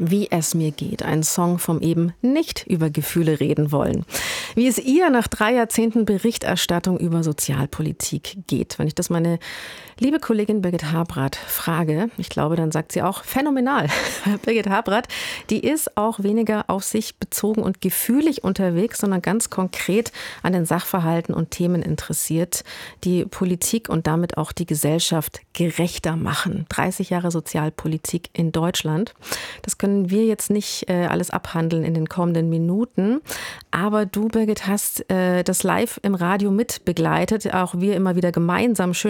Wie es mir geht. Ein Song vom eben nicht über Gefühle reden wollen. Wie es ihr nach 3 Jahrzehnten Berichterstattung über Sozialpolitik geht. Wenn ich das meine liebe Kollegin Birgit Habrath frage, ich glaube, dann sagt sie auch phänomenal. Birgit Habrath, die ist auch weniger auf sich bezogen und gefühlig unterwegs, sondern ganz konkret an den Sachverhalten und Themen interessiert, die Politik und damit auch die Gesellschaft gerechter machen. 30 Jahre Sozialpolitik in Deutschland. Das können wir jetzt nicht alles abhandeln in den kommenden Minuten. Aber du, Birgit, hast das live im Radio mitbegleitet. Auch wir immer wieder gemeinsam. Schön,